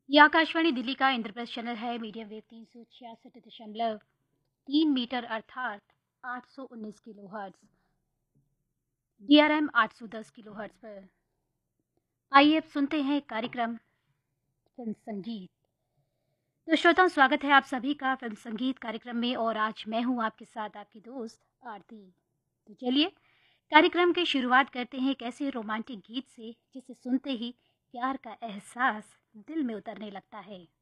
ये आकाशवाणी दिल्ली का इंद्रप्रस्थ चैनल है। मीडियम वेव 366.3 मीटर अर्थात 819 kilo hertz, DRM 810 kilo hertz पर। आइए अब सुनते हैं कार्यक्रम फिल्म संगीत। तो श्रोताओं, स्वागत है आप सभी का फिल्म संगीत कार्यक्रम में, और आज मैं हूं आपके साथ आपकी दोस्त आरती। तो चलिए कार्यक्रम की शुरुआत करते हैं एक ऐसे रोमांटिक गीत से जिसे सुनते ही प्यार का एहसास दिल में उतरने लगता है।